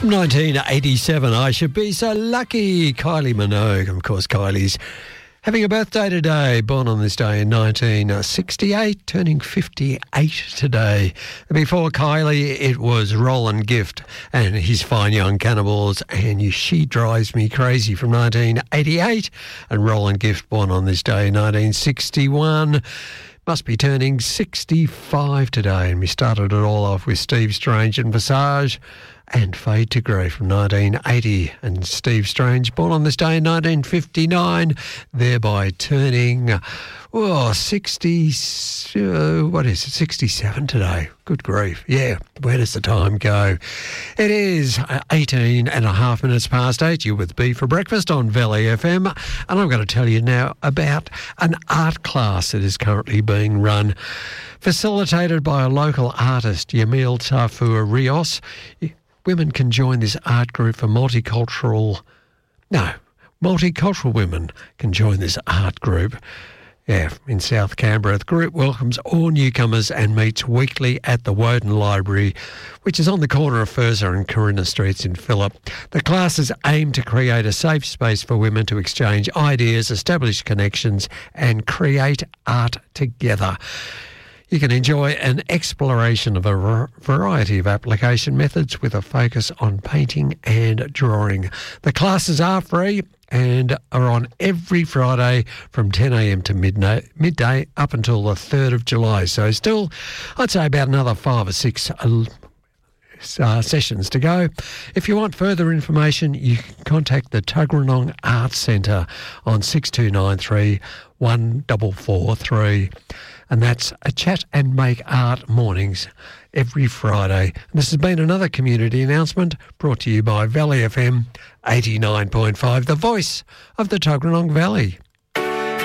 1987, I should be so lucky. Kylie Minogue. Of course, Kylie's having a birthday today, born on this day in 1968, turning 58 today. Before Kylie, it was Roland Gift and his Fine Young Cannibals and She Drives Me Crazy from 1988. And Roland Gift, born on this day in 1961, must be turning 65 today. And we started it all off with Steve Strange and Visage and Fade to Grey from 1980. And Steve Strange, born on this day in 1959, thereby turning 67 today. Good grief. Yeah, where does the time go? It is 18 and a half minutes past 8. You're with B for breakfast on Valley FM. And I'm going to tell you now about an art class that is currently being run, facilitated by a local artist, Yamil Tafua Rios. Women can join this art group for multicultural women can join this art group. Yeah, in South Canberra. The group welcomes all newcomers and meets weekly at the Woden Library, which is on the corner of Fursa and Corinna Streets in Phillip. The classes aim to create a safe space for women to exchange ideas, establish connections and create art together. You can enjoy an exploration of a variety of application methods with a focus on painting and drawing. The classes are free and are on every Friday from 10 a.m. to midday up until the 3rd of July. So still, I'd say about another 5 or 6 sessions to go. If you want further information, you can contact the Tuggeranong Arts Centre on 6293 1443. And that's a chat and make art mornings every Friday. And this has been another community announcement brought to you by Valley FM 89.5, the voice of the Tuggeranong Valley.